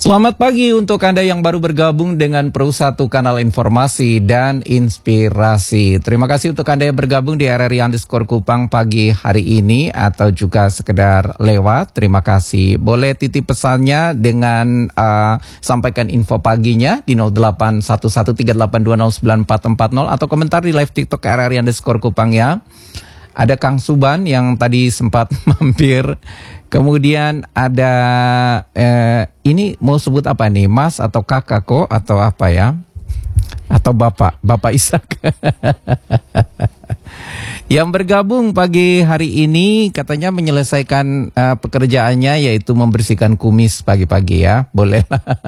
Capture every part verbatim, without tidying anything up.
Selamat pagi untuk Anda yang baru bergabung dengan Pro satu Kanal Informasi dan Inspirasi. Terima kasih untuk Anda yang bergabung di R R I underscore Kupang pagi hari ini atau juga sekedar lewat. Terima kasih. Boleh titip pesannya dengan uh, sampaikan info paginya di nol delapan satu satu tiga delapan dua nol sembilan empat empat nol atau komentar di live TikTok R R I underscore Kupang ya. Ada Kang Suban yang tadi sempat mampir. Kemudian ada eh, ini mau sebut apa nih, Mas atau Kakak kok atau apa ya? Atau Bapak, Bapak Ishak. Yang bergabung pagi hari ini katanya menyelesaikan uh, pekerjaannya yaitu membersihkan kumis pagi-pagi ya. Boleh.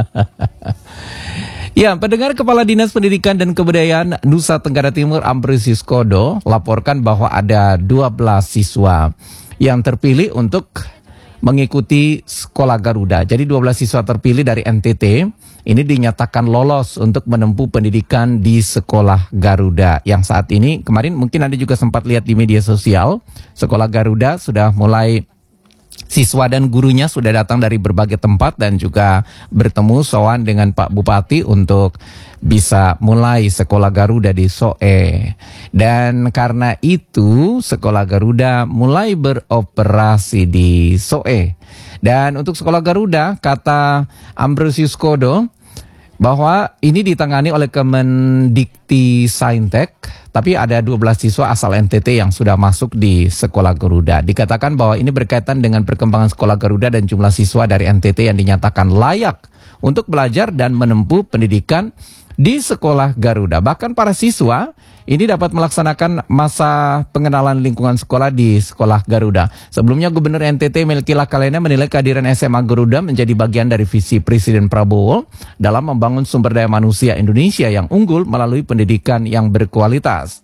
Ya, pendengar Kepala Dinas Pendidikan dan Kebudayaan Nusa Tenggara Timur Ambrosius Kodo laporkan bahwa ada dua belas siswa yang terpilih untuk mengikuti sekolah Garuda. Jadi dua belas siswa terpilih dari N T T ini dinyatakan lolos untuk menempuh pendidikan di sekolah Garuda. Yang saat ini kemarin mungkin Anda juga sempat lihat di media sosial, sekolah Garuda sudah mulai, siswa dan gurunya sudah datang dari berbagai tempat dan juga bertemu sowan dengan Pak Bupati untuk bisa mulai sekolah Garuda di Soe. Dan karena itu sekolah Garuda mulai beroperasi di Soe. Dan untuk sekolah Garuda, kata Ambrosius Kodo, bahwa ini ditangani oleh Kemendikti Saintek, tapi ada dua belas siswa asal N T T yang sudah masuk di sekolah Garuda. Dikatakan bahwa ini berkaitan dengan perkembangan sekolah Garuda dan jumlah siswa dari N T T yang dinyatakan layak untuk belajar dan menempuh pendidikan di sekolah Garuda. Bahkan para siswa ini dapat melaksanakan masa pengenalan lingkungan sekolah di sekolah Garuda. Sebelumnya Gubernur N T T Melki Lakalena menilai kehadiran S M A Garuda menjadi bagian dari visi Presiden Prabowo dalam membangun sumber daya manusia Indonesia yang unggul melalui pendidikan yang berkualitas.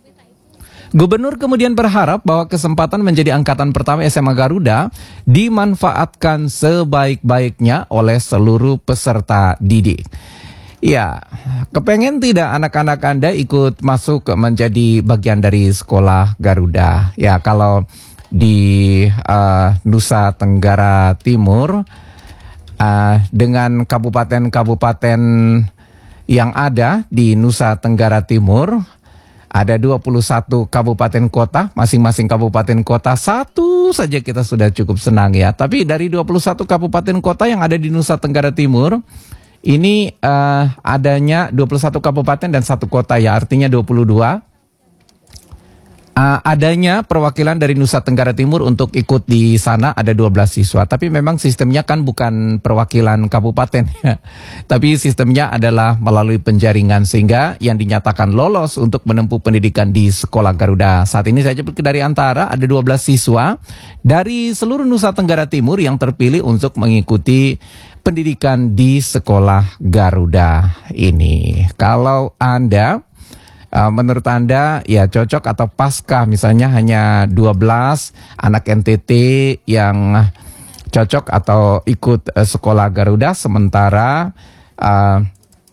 Gubernur kemudian berharap bahwa kesempatan menjadi angkatan pertama S M A Garuda dimanfaatkan sebaik-baiknya oleh seluruh peserta didik. Ya, kepengen tidak anak-anak Anda ikut masuk menjadi bagian dari sekolah Garuda? Ya, kalau di uh, Nusa Tenggara Timur uh, dengan kabupaten-kabupaten yang ada di Nusa Tenggara Timur, ada dua puluh satu kabupaten kota, masing-masing kabupaten kota satu saja kita sudah cukup senang ya. Tapi dari dua puluh satu kabupaten kota yang ada di Nusa Tenggara Timur, ini uh, adanya dua puluh satu kabupaten dan satu kota ya, artinya dua puluh dua. Uh, adanya perwakilan dari Nusa Tenggara Timur untuk ikut di sana ada dua belas siswa. Tapi memang sistemnya kan bukan perwakilan kabupaten ya. Tapi sistemnya adalah melalui penjaringan sehingga yang dinyatakan lolos untuk menempuh pendidikan di sekolah Garuda. Saat ini saya jemput dari antara ada dua belas siswa dari seluruh Nusa Tenggara Timur yang terpilih untuk mengikuti pendidikan di sekolah Garuda ini. Kalau Anda Uh, menurut Anda ya cocok atau paskah misalnya hanya dua belas anak N T T yang cocok atau ikut uh, sekolah Garuda, sementara uh,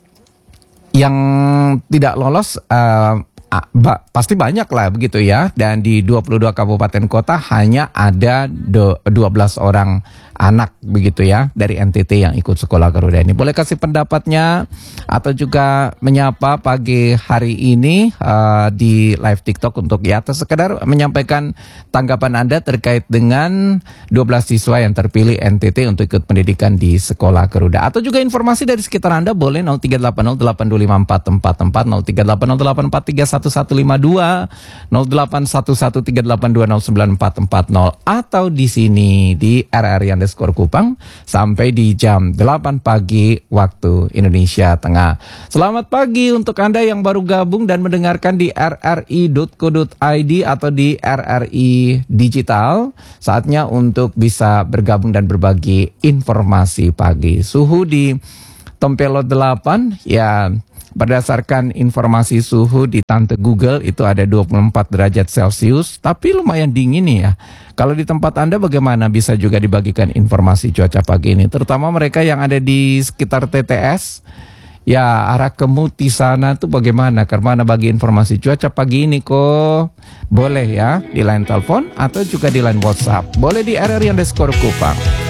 yang tidak lolos uh, uh, ba- pasti banyak lah begitu ya. Dan di dua puluh dua kabupaten kota hanya ada do- dua belas orang anak begitu ya dari N T T yang ikut sekolah Garuda ini. Boleh kasih pendapatnya atau juga menyapa pagi hari ini uh, di live TikTok untuk ya atau sekedar menyampaikan tanggapan Anda terkait dengan dua belas siswa yang terpilih N T T untuk ikut pendidikan di sekolah Garuda. Atau juga informasi dari sekitar Anda boleh nol tiga delapan nol delapan dua lima empat empat empat, nol tiga delapan nol delapan empat tiga satu satu lima dua, nol delapan satu satu tiga delapan dua nol sembilan empat empat nol, atau di sini di R R I underscore Kupang sampai di jam delapan pagi waktu Indonesia Tengah. Selamat pagi untuk Anda yang baru gabung dan mendengarkan di r r i dot co dot i d atau di R R I Digital. Saatnya untuk bisa bergabung dan berbagi informasi pagi. Suhu di Tempelo delapan ya, berdasarkan informasi suhu di Tante Google itu ada dua puluh empat derajat Celcius, tapi lumayan dingin nih ya. Kalau di tempat Anda bagaimana? Bisa juga dibagikan informasi cuaca pagi ini, terutama mereka yang ada di sekitar T T S. Ya, arah ke Muti sana tuh bagaimana? Karena bagi informasi cuaca pagi ini kok boleh ya di line telepon atau juga di line WhatsApp. Boleh di R R I underscore Kupang.